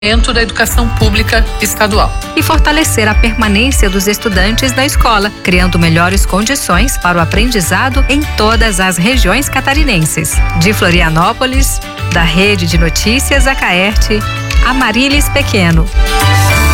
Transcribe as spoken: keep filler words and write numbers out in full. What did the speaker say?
da educação pública estadual. E fortalecer a permanência dos estudantes na escola, criando melhores condições para o aprendizado em todas as regiões catarinenses. De Florianópolis, da Rede de Notícias Acaerte, Amarilis Pequeno.